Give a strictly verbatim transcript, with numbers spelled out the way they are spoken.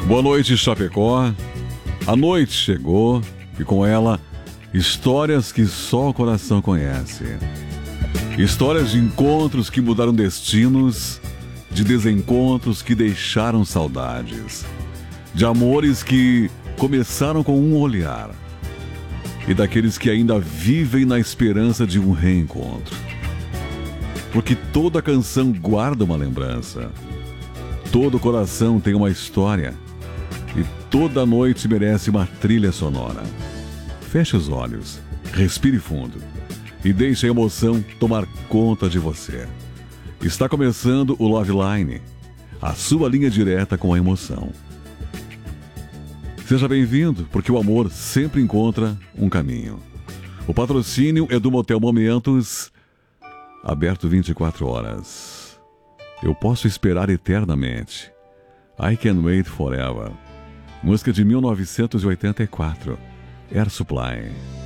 Boa noite, Chapecó. A noite chegou e com ela histórias que só o coração conhece. Histórias de encontros que mudaram destinos, de desencontros que deixaram saudades, de amores que começaram com um olhar e daqueles que ainda vivem na esperança de um reencontro. Porque toda canção guarda uma lembrança, todo coração tem uma história e toda noite merece uma trilha sonora. Feche os olhos, respire fundo e deixe a emoção tomar conta de você. Está começando o Love Line, a sua linha direta com a emoção. Seja bem-vindo, porque o amor sempre encontra um caminho. O patrocínio é do Motel Momentos, aberto vinte e quatro horas. Eu posso esperar eternamente. I Can Wait Forever. Música de mil novecentos e oitenta e quatro. Air Supply.